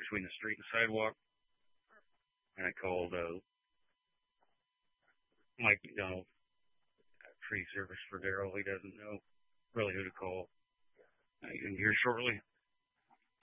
between the street and sidewalk. And I called Mike McDonald, tree service for Daryl. He doesn't know really who to call. You can hear shortly.